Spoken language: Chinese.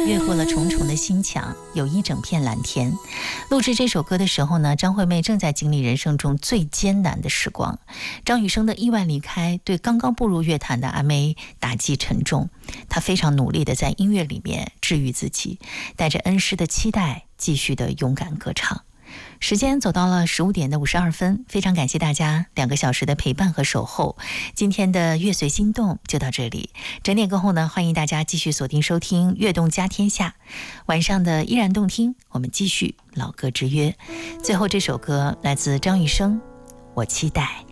越过了重重的心墙，有一整片蓝天。录制这首歌的时候呢，张惠妹正在经历人生中最艰难的时光。张雨生的意外离开对刚刚步入乐坛的阿妹打击沉重，她非常努力地在音乐里面治愈自己，带着恩师的期待继续的勇敢歌唱。时间走到了15点52分，非常感谢大家2个小时的陪伴和守候。今天的乐随心动就到这里，整点过后呢，欢迎大家继续锁定收听乐动家天下，晚上的依然动听，我们继续老歌之约。最后这首歌来自张雨生，我期待。